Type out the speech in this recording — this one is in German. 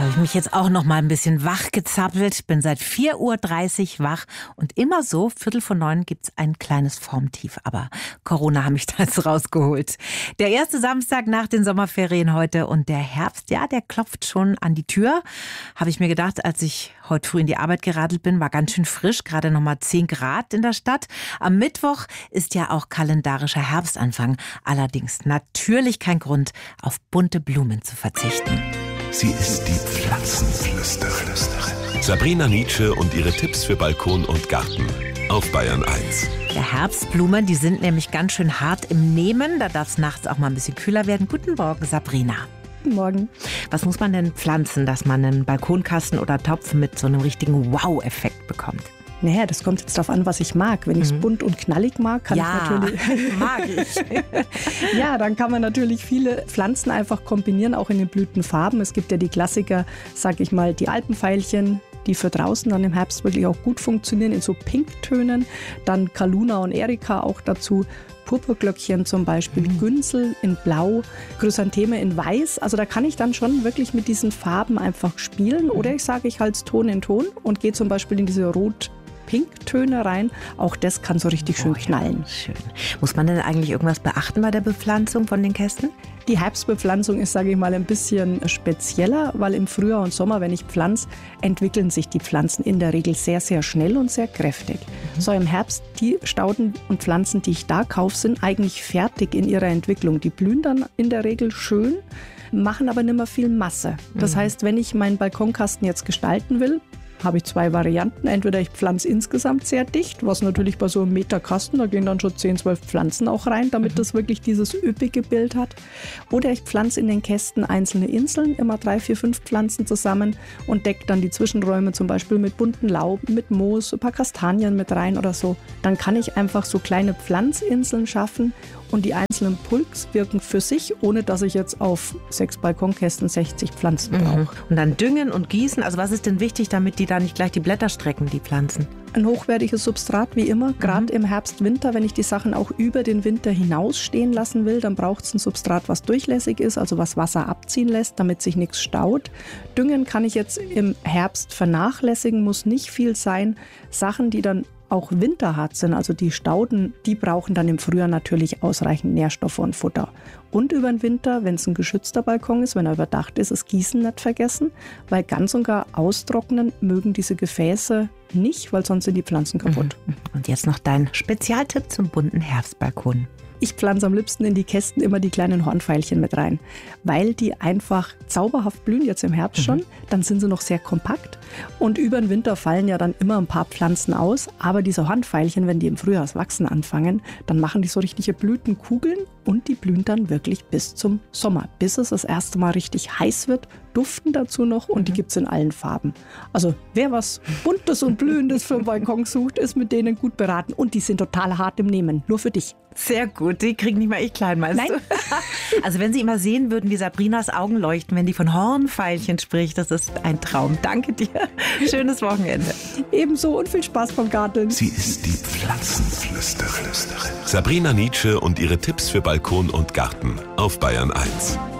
habe ich mich jetzt auch noch mal ein bisschen wach gezappelt. Bin seit 4:30 Uhr wach und immer so, 8:45 gibt es ein kleines Formtief. Aber Corona hat mich da jetzt rausgeholt. Der erste Samstag nach den Sommerferien heute und der Herbst, ja, der klopft schon an die Tür. Habe ich mir gedacht, als ich heute früh in die Arbeit geradelt bin, war ganz schön frisch, gerade noch mal 10 Grad in der Stadt. Am Mittwoch ist ja auch kalendarischer Herbstanfang. Allerdings natürlich kein Grund, auf bunte Blumen zu verzichten. Sie ist die Pflanzenflüsterin. Sabrina Nitzsche und ihre Tipps für Balkon und Garten auf Bayern 1. Ja, Herbstblumen, die sind nämlich ganz schön hart im Nehmen. Da darf es nachts auch mal ein bisschen kühler werden. Guten Morgen, Sabrina. Guten Morgen. Was muss man denn pflanzen, dass man einen Balkonkasten oder Topf mit so einem richtigen Wow-Effekt bekommt? Naja, das kommt jetzt darauf an, was ich mag. Wenn ich es bunt und knallig mag, kann ich natürlich... mag ich. Ja, dann kann man natürlich viele Pflanzen einfach kombinieren, auch in den Blütenfarben. Es gibt ja die Klassiker, sag ich mal, die Alpenveilchen, die für draußen dann im Herbst wirklich auch gut funktionieren, in so Pinktönen. Dann Kaluna und Erika auch dazu. Purpurglöckchen zum Beispiel, Günsel in Blau, Chrysantheme in Weiß. Also da kann ich dann schon wirklich mit diesen Farben einfach spielen. Oder ich sage, ich halte es Ton in Ton und gehe zum Beispiel in diese Rot-Pink-Töne rein. Auch das kann so richtig schön knallen. Ja, schön. Muss man denn eigentlich irgendwas beachten bei der Bepflanzung von den Kästen? Die Herbstbepflanzung ist, sage ich mal, ein bisschen spezieller, weil im Frühjahr und Sommer, wenn ich pflanze, entwickeln sich die Pflanzen in der Regel sehr, sehr schnell und sehr kräftig. So im Herbst, die Stauden und Pflanzen, die ich da kaufe, sind eigentlich fertig in ihrer Entwicklung. Die blühen dann in der Regel schön, machen aber nicht mehr viel Masse. Das heißt, wenn ich meinen Balkonkasten jetzt gestalten will, habe ich 2 Varianten. Entweder ich pflanze insgesamt sehr dicht, was natürlich bei so einem Meter Kasten, da gehen dann schon 10, 12 Pflanzen auch rein, damit das wirklich dieses üppige Bild hat. Oder ich pflanze in den Kästen einzelne Inseln, immer 3, 4, 5 Pflanzen zusammen und decke dann die Zwischenräume zum Beispiel mit bunten Laub, mit Moos, ein paar Kastanien mit rein oder so. Dann kann ich einfach so kleine Pflanzinseln schaffen und die einzelnen Pulks wirken für sich, ohne dass ich jetzt auf 6 Balkonkästen 60 Pflanzen brauche. Und dann düngen und gießen. Also was ist denn wichtig, damit die da nicht gleich die Blätter strecken, die Pflanzen? Ein hochwertiges Substrat wie immer, gerade im Herbst, Winter, wenn ich die Sachen auch über den Winter hinaus stehen lassen will, dann braucht es ein Substrat, was durchlässig ist, also was Wasser abziehen lässt, damit sich nichts staut. Düngen kann ich jetzt im Herbst vernachlässigen, muss nicht viel sein. Sachen, die dann auch winterhart sind, also die Stauden, die brauchen dann im Frühjahr natürlich ausreichend Nährstoffe und Futter. Und über den Winter, wenn es ein geschützter Balkon ist, wenn er überdacht ist, das Gießen nicht vergessen, weil ganz und gar austrocknen mögen diese Gefäße nicht, weil sonst sind die Pflanzen kaputt. Und jetzt noch dein Spezialtipp zum bunten Herbstbalkon. Ich pflanze am liebsten in die Kästen immer die kleinen Hornveilchen mit rein, weil die einfach zauberhaft blühen, jetzt im Herbst schon. Dann sind sie noch sehr kompakt und über den Winter fallen ja dann immer ein paar Pflanzen aus. Aber diese Hornveilchen, wenn die im Frühjahr das Wachsen anfangen, dann machen die so richtige Blütenkugeln und die blühen dann wirklich bis zum Sommer, bis es das erste Mal richtig heiß wird, duften dazu noch und die gibt es in allen Farben. Also wer was Buntes und Blühendes für den Balkon sucht, ist mit denen gut beraten und die sind total hart im Nehmen, nur für dich. Sehr gut, die kriegen nicht mal ich klein, meinst du? Also wenn Sie immer sehen würden, wie Sabrinas Augen leuchten, wenn die von Hornveilchen spricht, das ist ein Traum. Danke dir. Schönes Wochenende. Ebenso und viel Spaß beim Garteln. Sie ist die Pflanzenflüsterin. Sabrina Nitzsche und ihre Tipps für Balkon und Garten auf Bayern 1.